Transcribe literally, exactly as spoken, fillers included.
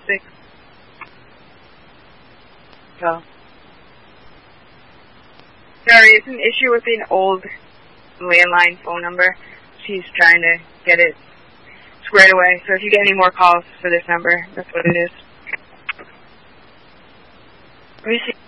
six. So. Sorry, it's an issue with an old landline phone number. She's trying to get it squared away. So if you get any more calls for this number, that's what it is. Let me see.